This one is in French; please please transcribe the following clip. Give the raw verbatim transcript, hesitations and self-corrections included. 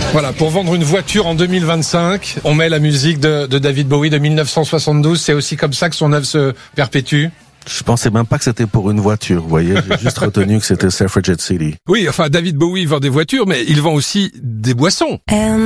Voilà, pour vendre une voiture en deux mille vingt-cinq, on met la musique de, de David Bowie de mille neuf cent soixante-douze. C'est aussi comme ça que son œuvre se perpétue. Je pensais même pas que c'était pour une voiture, vous voyez. J'ai juste retenu que c'était Suffragette City. Oui, enfin, David Bowie vend des voitures, mais il vend aussi des boissons.